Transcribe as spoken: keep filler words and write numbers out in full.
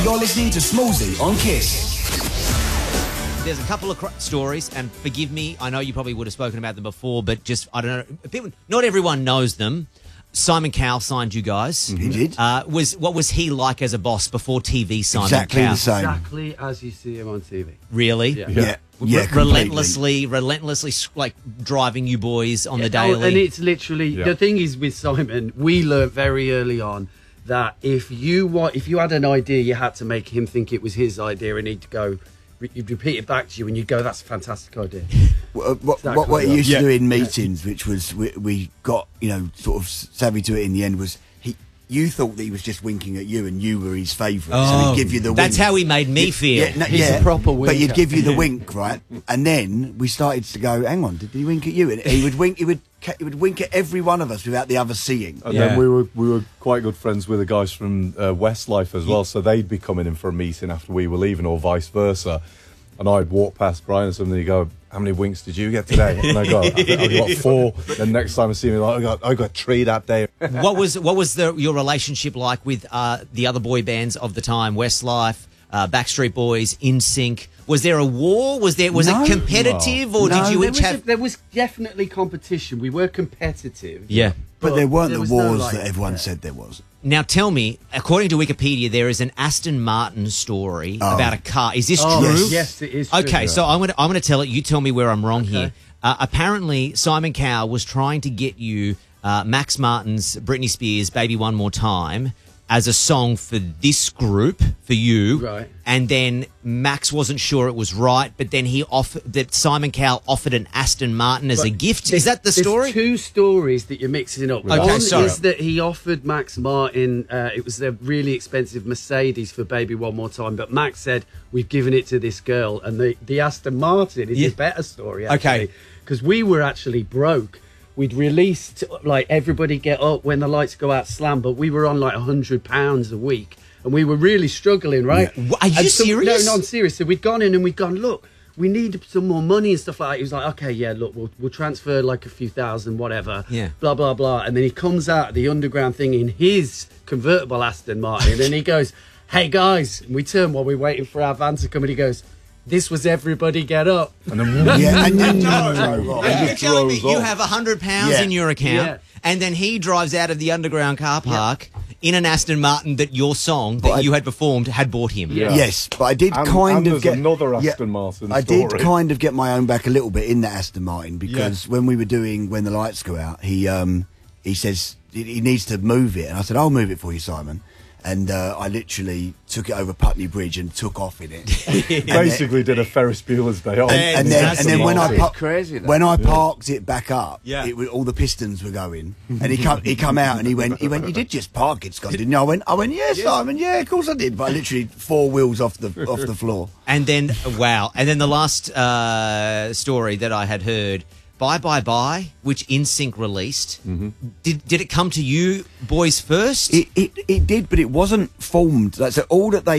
You're listening to Smallsy on Kiss. There's a couple of cr- stories, and forgive me, I know you probably would have spoken about them before, but just, I don't know, people, not everyone knows them. Simon Cowell signed you guys. He did. Uh, was What was he like as a boss before T V, Simon Exactly Cowell? the same. Exactly as you see him on T V. Really? Yeah. Yeah. Yeah, Re- completely. relentlessly, relentlessly, like driving you boys on the Oh, daily. and it's literally Yeah. the thing is with Simon, we learned very early on that if you want, if you had an idea, you had to make him think it was his idea, and he'd go, you'd repeat it back to you, and you'd go, "That's a fantastic idea." What, what, Exactly. what, what he used Yeah. to do in meetings, which was we, we got, you know, sort of savvy to it in the end, was he. You thought that he was just winking at you, and you were his favourite, so Oh, he'd give you the. that's wink. how he made me Yeah, feel. yeah, no, He's yeah, a proper But he'd winker. give you the wink, right? And then we started to go, "Hang on, did he wink at you?" And he would wink. He would. ca- He would wink at every one of us without the other seeing. And Yeah. then we were we were quite good friends with the guys from uh, Westlife as well, so they'd be coming in for a meeting after we were leaving, or vice versa. And I'd walk past Brian and something, and he'd go, "How many winks did you get today?" And I go, "I think I got four." Then next time I see me, like, I got I got three that day. what was what was the your relationship like with uh, the other boy bands of the time, Westlife, uh, Backstreet Boys, N Sync? Was there a war? Was there was No. it competitive, or No. did you There each was, a- have? there was definitely competition. We were competitive. Yeah. But there weren't there the was no, wars like- that everyone yeah. said there was. Now tell me, according to Wikipedia, there is an Aston Martin story Oh. about a car. Is this Oh, true? Yes. yes, it is true. Okay, so I'm gonna I'm gonna tell it. You tell me where I'm wrong Okay. here. Uh, apparently, Simon Cowell was trying to get you uh, Max Martin's Britney Spears' "Baby One More Time" as a song for this group for you, Right. And then Max wasn't sure it was right, but then he offered that Simon Cowell offered an Aston Martin as a gift. Is that the There's story? two stories that you're mixing up. Okay, One sorry. is that he offered Max Martin, uh, it was a really expensive Mercedes for Baby One More Time, but Max said, "We've given it to this girl." And the, the Aston Martin is Yeah. a better story, Okay. actually. Because we were actually broke. We'd released, like, Everybody Get Up, When the Lights Go Out, Slam, but we were on, like, one hundred pounds a week. And we were really struggling, right? Yeah. Are you And so- serious? No, no, I'm serious. So we'd gone in and we'd gone, "Look, we need some more money and stuff like that." He was like, "Okay, yeah, look, we'll, we'll transfer like a few thousand, whatever, Yeah. blah, blah, blah." And then he comes out of the underground thing in his convertible Aston Martin and he goes, "Hey, guys," and we turn while we're waiting for our van to come, and he goes, "This was Everybody Get Up." And then Yeah, and then Are you telling me drove you off. have a hundred pounds Yeah. in your account, Yeah. and then he drives out of the underground car park in an Aston Martin that your song that But I- you had performed had bought him? Yeah. Yes, but I did And- kind and of there's get another yeah, Aston Martin I did story. kind of get my own back a little bit in that Aston Martin because when we were doing When the Lights Go Out, he um he says he he needs to move it, and I said, "I'll move it for you, Simon." And uh, I literally took it over Putney Bridge and took off in it. And then- basically did a Ferris Bueller's Day Off. and, and then, and then when I Martin. par- crazy, that. when I parked it back up, Yeah. it was, all the pistons were going, and he come he come out and he went he went you did just park it, Scott, didn't you? I went I went yeah, Simon, yeah, of course I did, but I literally four wheels off the off the floor. And then, wow. And then the last uh, story that I had heard, Bye Bye Bye, which N Sync released. Mm-hmm. Did did it come to you boys first? It, it it did, but it wasn't formed. Like, so all that they